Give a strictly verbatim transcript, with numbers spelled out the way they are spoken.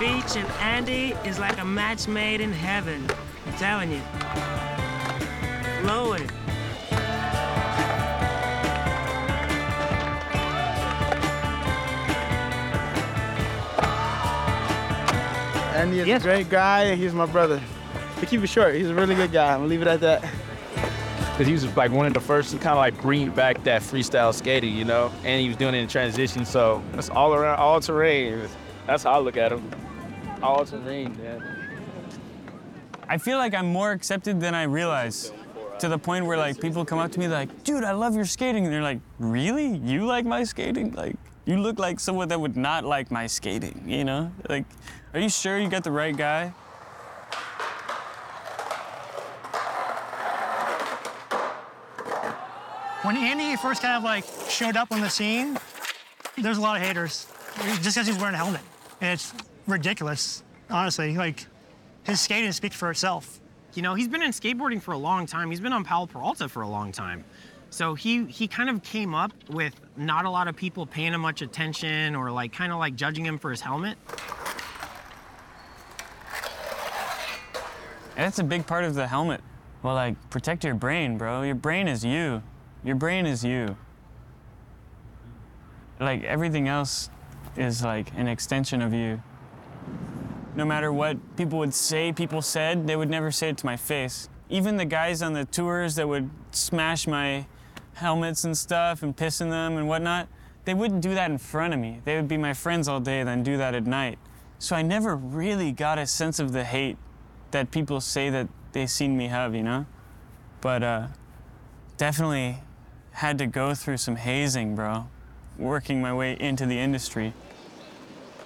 Beach and Andy is like a match made in heaven. I'm telling you. Flowing. Andy is Yes. a great guy. He's my brother. To keep it short, he's a really good guy. I'm gonna leave it at that. Because he was like one of the first to kind of like bring back that freestyle skating, you know? And he was doing it in transition, so it's all around, all terrain. That's how I look at him. All terrain, man. I feel like I'm more accepted than I realize. To the point where like people come up to me like, dude, I love your skating. And they're like, really? You like my skating? Like, you look like someone that would not like my skating, you know? Like, are you sure you got the right guy? When Andy first kind of like showed up on the scene, there's a lot of haters just because he's wearing a helmet. And it's ridiculous, honestly. Like, his skating speaks for itself. You know, he's been in skateboarding for a long time. He's been on Powell Peralta for a long time. So he, he kind of came up with not a lot of people paying him much attention or like kind of like judging him for his helmet. And that's a big part of the helmet. Well, like, protect your brain, bro. Your brain is you. Your brain is you. Like, everything else is like an extension of you. No matter what people would say, people said, they would never say it to my face. Even the guys on the tours that would smash my helmets and stuff and piss in them and whatnot, they wouldn't do that in front of me. They would be my friends all day, then do that at night. So I never really got a sense of the hate that people say that they seen me have, you know? But uh, definitely had to go through some hazing, bro, working my way into the industry.